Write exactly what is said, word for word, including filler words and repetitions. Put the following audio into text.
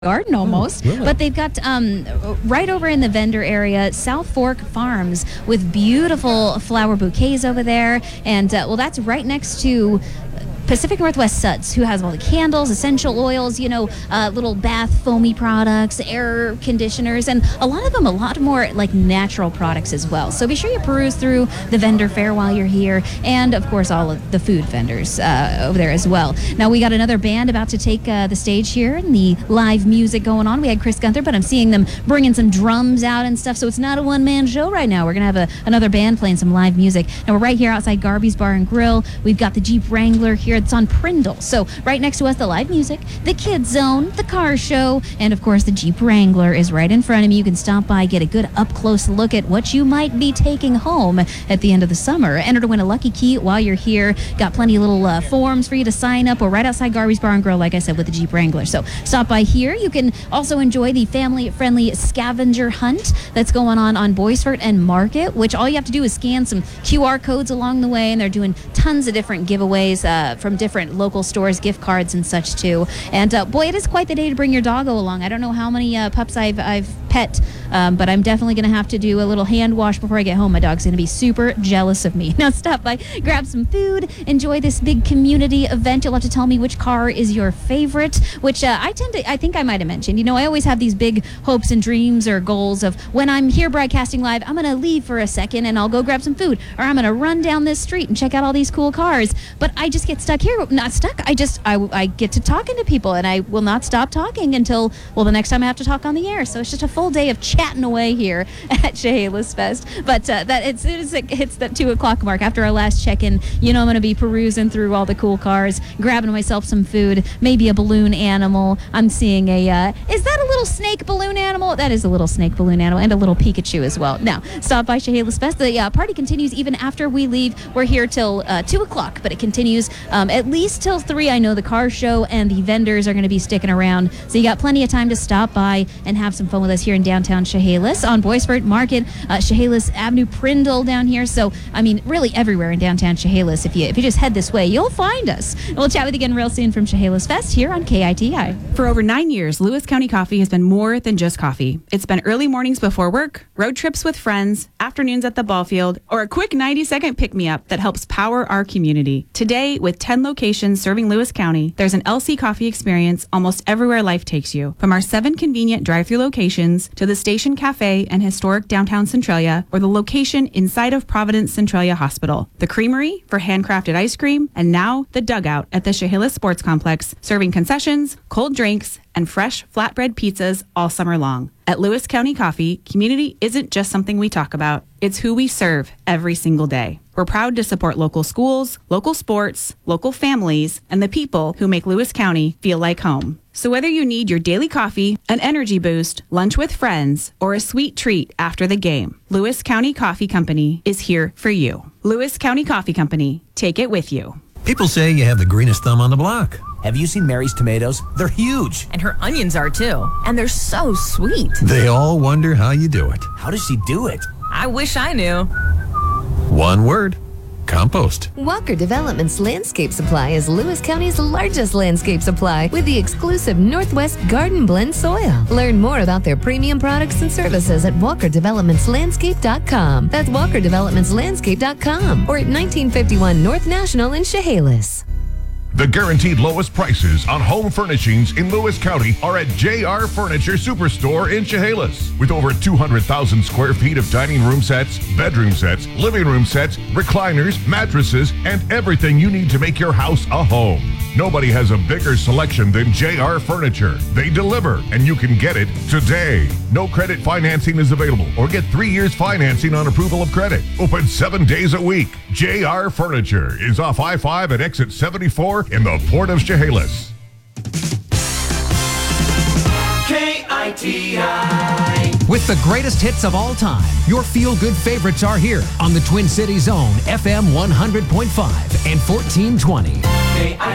garden almost, Oh, really? but they've got um, right over in the vendor area, South Fork Farms, with beautiful flower bouquets over there. And uh, well, that's right next to Pacific Northwest Suds, who has all the candles, essential oils, you know, uh, little bath foamy products, air conditioners, and a lot of them a lot more like natural products as well. So be sure you peruse through the vendor fair while you're here, and of course all of the food vendors uh, over there as well. Now we got another band about to take uh, the stage here, and the live music going on. We had Chris Gunther, but I'm seeing them bringing some drums out and stuff, so it's not a one-man show right now. We're gonna have a, another band playing some live music. Now we're right here outside Garby's Bar and Grill. We've got the Jeep Wrangler here. It's on Prindle. So right next to us, the live music, the kids zone, the car show, and of course the Jeep Wrangler is right in front of me. You can stop by, get a good up-close look at what you might be taking home at the end of the summer. Enter to win a lucky key while you're here. Got plenty of little uh, forms for you to sign up. We're right outside Garby's Bar and Grill, like I said, with the Jeep Wrangler. So stop by here. You can also enjoy the family-friendly scavenger hunt that's going on on Boisfort and Market, which all you have to do is scan some Q R codes along the way, and they're doing tons of different giveaways uh, from different local stores, gift cards and such too. And uh, boy, it is quite the day to bring your doggo along. I don't know how many uh, pups I've I've pet, um, but I'm definitely going to have to do a little hand wash before I get home. My dog's going to be super jealous of me. Now stop by, grab some food, enjoy this big community event. You'll have to tell me which car is your favorite, which uh, I tend to, I think I might have mentioned, you know, I always have these big hopes and dreams or goals of when I'm here broadcasting live, I'm going to leave for a second and I'll go grab some food, or I'm going to run down this street and check out all these cool cars. But I just get stuck here. Not stuck. I just, I, I get to talking to people, and I will not stop talking until, well, the next time I have to talk on the air. So it's just a full day of chatting away here at Chehalis Fest. But uh, that it's, it's, it hits that two o'clock mark after our last check-in. You know, I'm going to be perusing through all the cool cars, grabbing myself some food, maybe a balloon animal. I'm seeing a, uh, is that a little snake balloon animal? That is a little snake balloon animal, and a little Pikachu as well. Now, stop by Chehalis Fest. The uh, party continues even after we leave. We're here till uh, two o'clock, but it continues um, at least till three. I know the car show and the vendors are going to be sticking around, so you got plenty of time to stop by and have some fun with us here in downtown Chehalis, on Boisfort Market, uh, Chehalis Avenue, Prindle down here. So, I mean, really everywhere in downtown Chehalis. If you if you just head this way, you'll find us. And we'll chat with you again real soon from Chehalis Fest here on K I T I. For over nine years, Lewis County Coffee has been more than just coffee. It's been early mornings before work, road trips with friends, afternoons at the ball field, or a quick ninety-second pick-me-up that helps power our community. Today, with ten locations serving Lewis County, there's an L C Coffee experience almost everywhere life takes you. From our seven convenient drive-thru locations to the Station Cafe and historic downtown Centralia, or the location inside of Providence Centralia Hospital. The Creamery for handcrafted ice cream, and now the Dugout at the Chehalis Sports Complex, serving concessions, cold drinks, and fresh flatbread pizzas all summer long. At Lewis County Coffee, community isn't just something we talk about. It's who we serve every single day. We're proud to support local schools, local sports, local families, and the people who make Lewis County feel like home. So whether you need your daily coffee, an energy boost, lunch with friends, or a sweet treat after the game, Lewis County Coffee Company is here for you. Lewis County Coffee Company. Take it with you. People say you have the greenest thumb on the block. Have you seen Mary's tomatoes? They're huge. And her onions are too. And they're so sweet. They all wonder how you do it. How does she do it? I wish I knew. One word: compost. Walker Development's Landscape Supply is Lewis County's largest landscape supply with the exclusive Northwest Garden Blend soil. Learn more about their premium products and services at walker developments landscape dot com. That's walker developments landscape dot com, or at nineteen fifty-one North National in Chehalis. The guaranteed lowest prices on home furnishings in Lewis County are at J R Furniture Superstore in Chehalis. With over two hundred thousand square feet of dining room sets, bedroom sets, living room sets, recliners, mattresses, and everything you need to make your house a home. Nobody has a bigger selection than J R Furniture. They deliver, and you can get it today. No credit financing is available, or get three years financing on approval of credit. Open seven days a week. J R Furniture is off I five at exit seventy-four in the Port of Chehalis. K I T I. With the greatest hits of all time, your feel-good favorites are here on the Twin Cities Zone, F M one hundred point five and fourteen twenty.